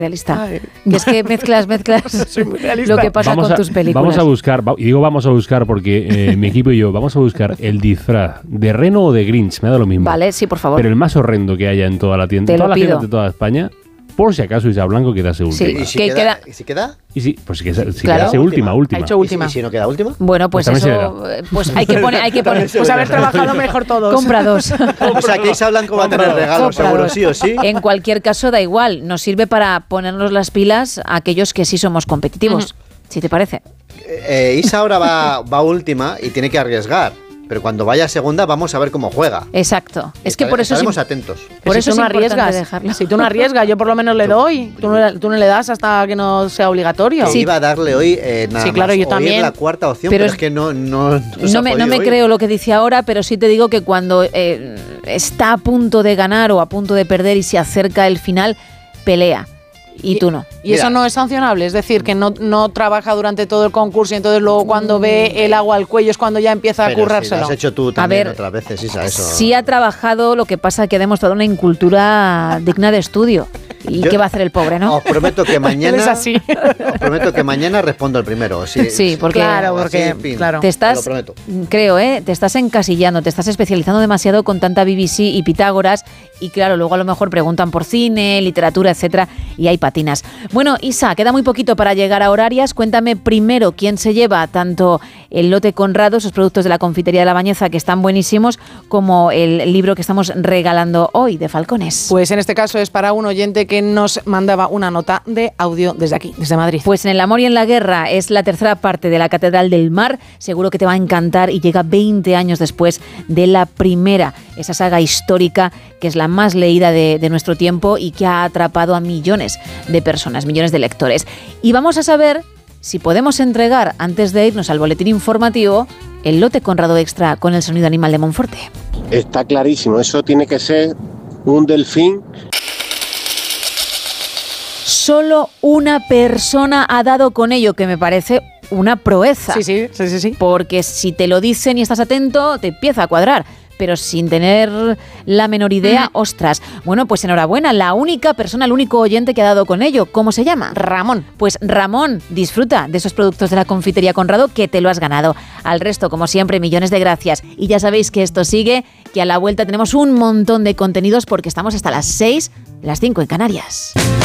realista. Que es que mezclas lo que pasa con tus películas. Vamos a buscar, y digo vamos a buscar porque mi equipo y yo vamos a buscar el disfraz de Reno o de Grinch, me da lo mismo. Vale, sí, por favor. Pero el más horrendo que haya en toda la tienda, Te todas lo las pido. tiendas de toda España, por si acaso Isa Blanco quedase última. Sí. ¿Y si ¿Qué queda? ¿Y si queda? Y sí, pues si Claro. quedase última. Ha hecho última. ¿Y si no queda última? Bueno, pues Pues también eso, pues hay que poner. Pues haber trabajado mejor todos. Compra dos. O sea, que Isa Blanco va a tener regalos, Compra seguro, dos. sí o sí. En cualquier caso, da igual. Nos sirve para ponernos las pilas a aquellos que sí somos competitivos. Si te parece. Isa ahora va última y tiene que arriesgar. Pero cuando vaya segunda, vamos a ver cómo juega. Exacto. Es que por eso estaremos atentos. Por Si eso tú no es importante arriesgas. dejarlo. Si tú no arriesgas, yo por lo menos le doy. Tú no le das hasta que no sea obligatorio. Que iba a darle hoy nada Sí, claro, más. yo Hoy también. es la cuarta opción, Pero pero es que no No me creo lo que dice ahora, pero sí te digo que cuando está a punto de ganar o a punto de perder y se acerca el final, pelea. Y tú no. Y eso no es sancionable, es decir, que no trabaja durante todo el concurso y entonces luego cuando ve el agua al cuello es cuando ya empieza a currárselo. Lo has hecho tú también A ver, otras veces, Isa, eso. Sí ha trabajado, lo que pasa es que ha demostrado una incultura digna de estudio. ¿Y qué va a hacer el pobre, no? Os prometo que mañana. Él es así. Os prometo que mañana respondo el primero. Sí, porque Claro, porque así, fin, claro. te estás, lo prometo. creo, te estás encasillando, te estás especializando demasiado con tanta BBC y Pitágoras y claro, luego a lo mejor preguntan por cine, literatura, etcétera, y hay patinas. Bueno, Isa, queda muy poquito para llegar a horarias. Cuéntame primero quién se lleva tanto el lote Conrado, esos productos de la confitería de La Bañeza que están buenísimos, como el libro que estamos regalando hoy de Falcones. Pues en este caso es para un oyente que nos mandaba una nota de audio desde aquí, desde Madrid. Pues en El amor y en la guerra es la tercera parte de la Catedral del Mar. Seguro que te va a encantar y llega 20 años después de la primera, esa saga histórica que es la más leída de nuestro tiempo y que ha atrapado a millones de personas, millones de lectores. Y vamos a saber si podemos entregar, antes de irnos al boletín informativo, el lote Conrado Extra con el sonido animal de Monforte. Está clarísimo, eso tiene que ser un delfín. Solo una persona ha dado con ello, que me parece una proeza. Sí. Porque si te lo dicen y estás atento, te empieza a cuadrar. Pero sin tener la menor idea, ostras. Bueno, pues enhorabuena, la única persona, el único oyente que ha dado con ello. ¿Cómo se llama? Ramón. Pues Ramón, disfruta de esos productos de la confitería Conrado que te lo has ganado. Al resto, como siempre, millones de gracias. Y ya sabéis que esto sigue, que a la vuelta tenemos un montón de contenidos porque estamos hasta las 6, las 5 en Canarias.